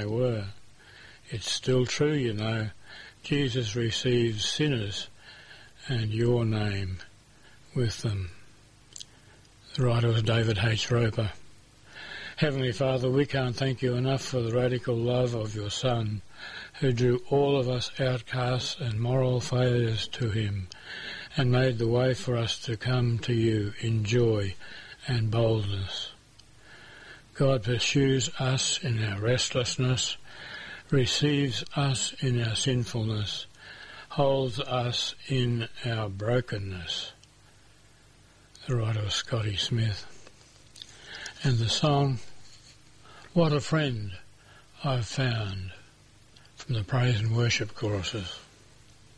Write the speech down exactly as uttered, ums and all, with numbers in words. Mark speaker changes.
Speaker 1: they were. It's still true, you know. Jesus receives sinners and your name with them. The writer was David H. Roper. Heavenly Father, we can't thank you enough for the radical love of your Son, who drew all of us outcasts and moral failures to him, and made the way for us to come to you in joy and boldness. God pursues us in our restlessness, receives us in our sinfulness, holds us in our brokenness. The writer was Scotty Smith. And the song, What a Friend I've Found, from the praise and worship choruses.